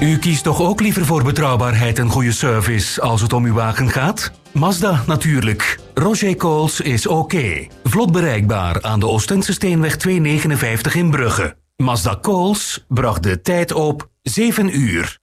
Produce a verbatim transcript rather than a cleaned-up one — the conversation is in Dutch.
U kiest toch ook liever voor betrouwbaarheid en goede service als het om uw wagen gaat? Mazda natuurlijk. Roger Coles is oké. Vlot bereikbaar aan de Oostense Steenweg tweehonderdnegenenvijftig in Brugge. Mazda Coles bracht de tijd op zeven uur.